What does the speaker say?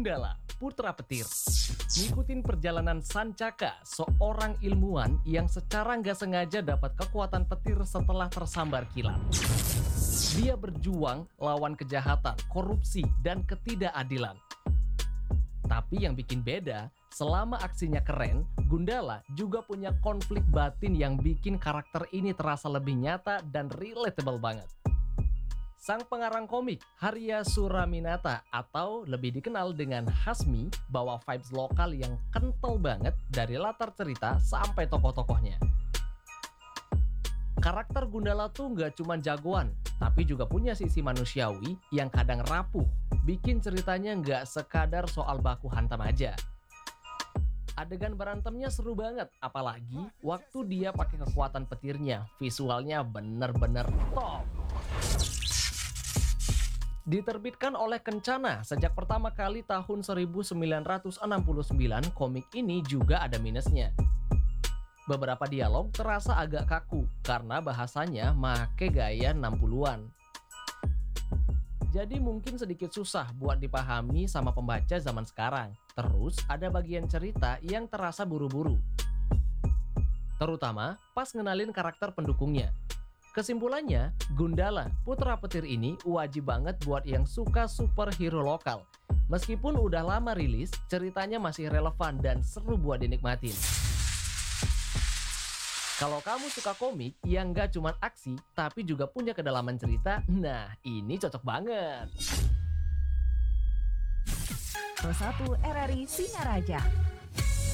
Gundala, putra petir. Ngikutin perjalanan Sancaka, seorang ilmuwan yang secara nggak sengaja dapat kekuatan petir setelah tersambar kilat. Dia berjuang lawan kejahatan, korupsi, dan ketidakadilan. Tapi yang bikin beda, selama aksinya keren, Gundala juga punya konflik batin yang bikin karakter ini terasa lebih nyata dan relatable banget. Sang pengarang komik, Harya Suraminata atau lebih dikenal dengan Hasmi, bawa vibes lokal yang kental banget dari latar cerita sampai tokoh-tokohnya. Karakter Gundala tuh nggak cuma jagoan, tapi juga punya sisi manusiawi yang kadang rapuh, bikin ceritanya nggak sekadar soal baku hantam aja. Adegan berantemnya seru banget, apalagi waktu dia pakai kekuatan petirnya, visualnya bener-bener top. Diterbitkan oleh Kencana sejak pertama kali tahun 1969, komik ini juga ada minusnya. Beberapa dialog terasa agak kaku karena bahasanya make gaya 60-an. Jadi mungkin sedikit susah buat dipahami sama pembaca zaman sekarang. Terus ada bagian cerita yang terasa buru-buru. Terutama pas ngenalin karakter pendukungnya. Kesimpulannya, Gundala, putra petir ini wajib banget buat yang suka superhero lokal. Meskipun udah lama rilis, ceritanya masih relevan dan seru buat dinikmatin. Kalau kamu suka komik yang nggak cuma aksi, tapi juga punya kedalaman cerita, nah ini cocok banget. Pro 1 RRI Singaraja.